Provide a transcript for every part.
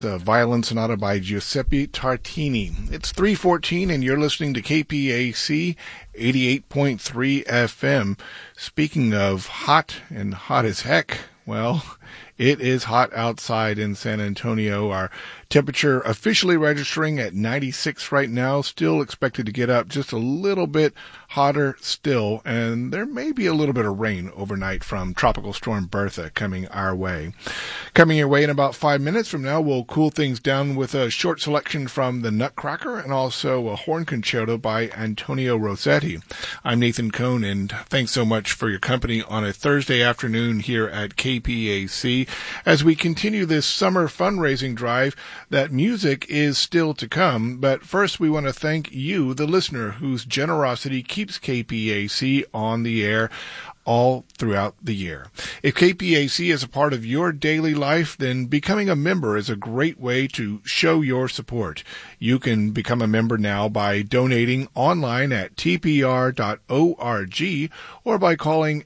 The Violin Sonata by Giuseppe Tartini. It's 3:14 and you're listening to KPAC 88.3 FM. Speaking of hot and hot as heck, well, it is hot outside in San Antonio. Our temperature officially registering at 96 right now. Still expected to get up just a little bit hotter still. And there may be a little bit of rain overnight from Tropical Storm Bertha coming our way. Coming your way in about 5 minutes from now, we'll cool things down with a short selection from the Nutcracker and also a horn concerto by Antonio Rossetti. I'm Nathan Cohn, and thanks so much for your company on a Thursday afternoon here at KPAC. As we continue this summer fundraising drive, that music is still to come, but first we want to thank you, the listener, whose generosity keeps KPAC on the air all throughout the year. If KPAC is a part of your daily life, then becoming a member is a great way to show your support. You can become a member now by donating online at tpr.org or by calling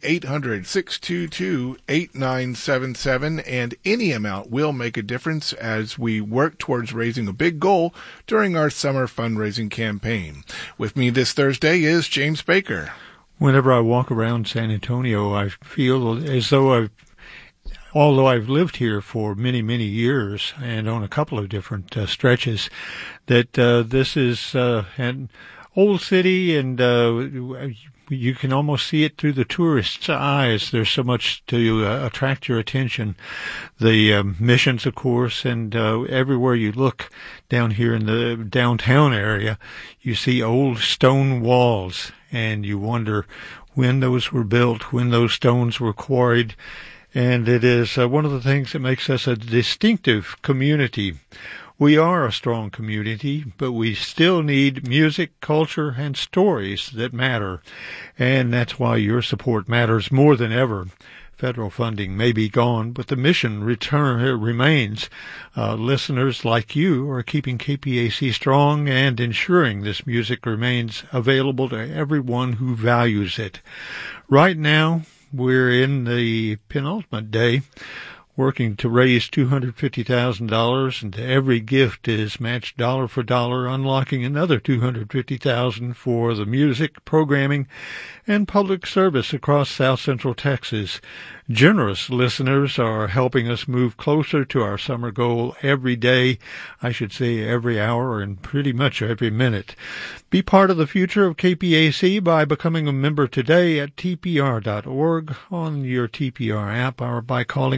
800-622-8977, and any amount will make a difference as we work towards raising a big goal during our summer fundraising campaign. With me this Thursday is James Baker. Whenever I walk around San Antonio, I feel as though although I've lived here for many, many years and on a couple of different stretches, that this is an old city, and you can almost see it through the tourist's eyes. There's so much to attract your attention. The missions, of course, and everywhere you look down here in the downtown area, you see old stone walls, and you wonder when those were built, when those stones were quarried. And it is one of the things that makes us a distinctive community. We are a strong community, but we still need music, culture, and stories that matter. And that's why your support matters more than ever. Federal funding may be gone, but the mission remains. Listeners like you are keeping KPAC strong and ensuring this music remains available to everyone who values it. Right now, we're in the penultimate day, working to raise $250,000, and every gift is matched dollar for dollar, unlocking another $250,000 for the music, programming, and public service across South Central Texas. Generous listeners are helping us move closer to our summer goal every day, I should say every hour, and pretty much every minute. Be part of the future of KPAC by becoming a member today at tpr.org, on your TPR app, or by calling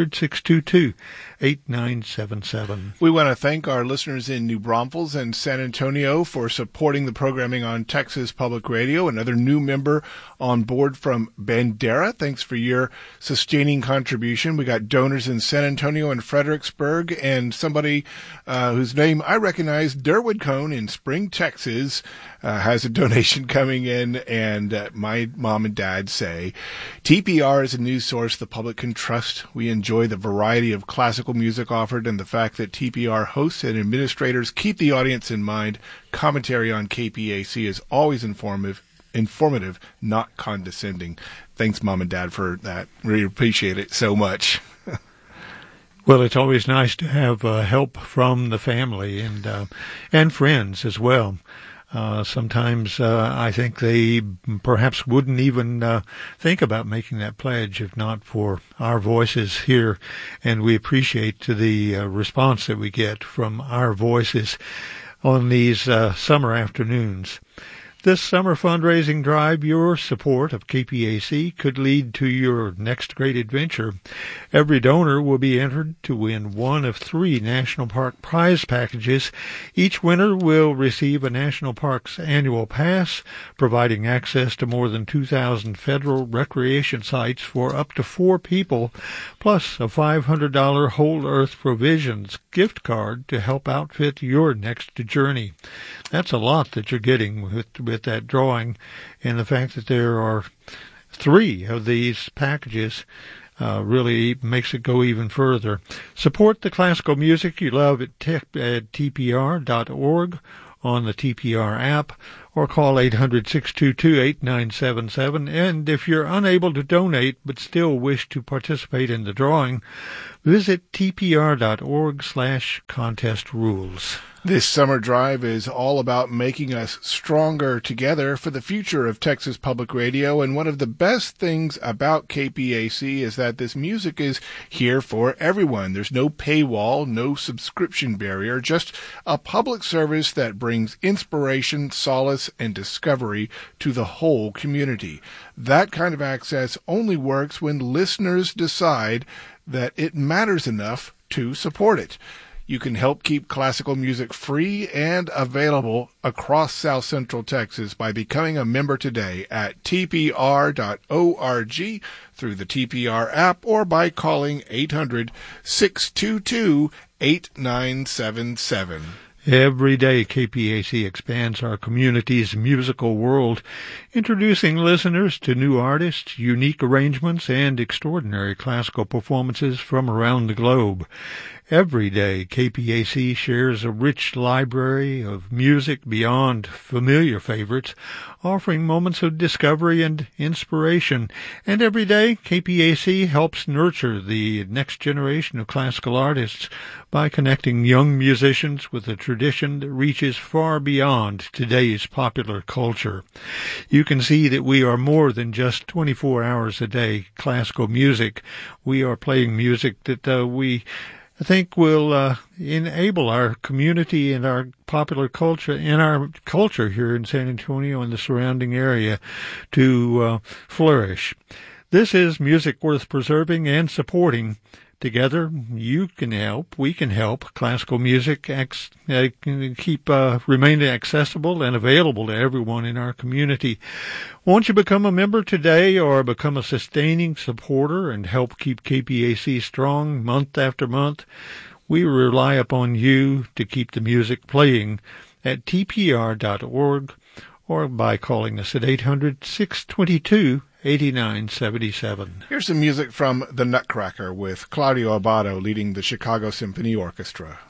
800-622-8977. We want to thank our listeners in New Braunfels and San Antonio for supporting the programming on Texas Public Radio. Another new member on board from Bandera. Thanks for your sustaining contribution. We got donors in San Antonio and Fredericksburg, and somebody whose name I recognize, Durwood Cohn in Spring, Texas, has a donation coming in, and my mom and dad say, TPR is a news source the public can trust. We enjoy the variety of classical music offered and the fact that TPR hosts and administrators keep the audience in mind. Commentary on KPAC is always informative, not condescending. Thanks, Mom and Dad, for that. Really appreciate it so much. Well, it's always nice to have help from the family and friends as well. Sometimes I think they perhaps wouldn't even think about making that pledge if not for our voices here, and we appreciate the response that we get from our voices on these summer afternoons. This summer fundraising drive, your support of KPAC could lead to your next great adventure. Every donor will be entered to win one of 3 National Park prize packages. Each winner will receive a National Parks annual pass, providing access to more than 2,000 federal recreation sites for up to 4 people, plus a $500 Whole Earth Provisions gift card to help outfit your next journey. That's a lot that you're getting with that drawing, and the fact that there are 3 of these packages really makes it go even further. Support the classical music you love at tpr.org, on the TPR app, or call 800-622-8977. And if you're unable to donate but still wish to participate in the drawing, Visit tpr.org/contest rules. This summer drive is all about making us stronger together for the future of Texas Public Radio, and one of the best things about KPAC is that this music is here for everyone. There's no paywall, no subscription barrier, just a public service that brings inspiration, solace, and discovery to the whole community. That kind of access only works when listeners decide that it matters enough to support it. You can help keep classical music free and available across South Central Texas by becoming a member today at tpr.org, through the TPR app, or by calling 800-622-8977. Every day, KPAC expands our community's musical world, introducing listeners to new artists, unique arrangements, and extraordinary classical performances from around the globe. Every day, KPAC shares a rich library of music beyond familiar favorites, offering moments of discovery and inspiration. And every day, KPAC helps nurture the next generation of classical artists by connecting young musicians with a tradition that reaches far beyond today's popular culture. You can see that we are more than just 24 hours a day classical music. We are playing music that I think will enable our community and our popular culture and our culture here in San Antonio and the surrounding area to flourish. This is music worth preserving and supporting. Together, you can help, we can help classical music keep remaining accessible and available to everyone in our community. Won't you become a member today or become a sustaining supporter and help keep KPAC strong month after month? We rely upon you to keep the music playing at tpr.org or by calling us at 800-622-8977. Here's some music from The Nutcracker with Claudio Abbado leading the Chicago Symphony Orchestra.